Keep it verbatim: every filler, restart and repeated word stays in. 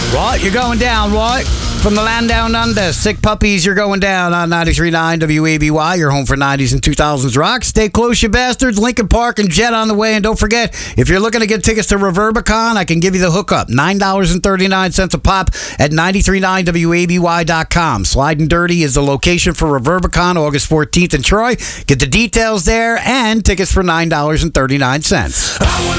What? You're going down, what? From the land down under, Sick Puppies, you're going down on ninety-three point nine W A B Y. You're home for nineties and two thousands rock. Stay close, you bastards. Lincoln Park and Jet on the way. And don't forget, if you're looking to get tickets to Reverbicon, I can give you the hookup. nine dollars and thirty-nine cents a pop at ninety-three point nine W A B Y dot com. Slide and Dirty is the location for Reverbicon, August fourteenth in Troy. Get the details there and tickets for nine dollars and thirty-nine cents.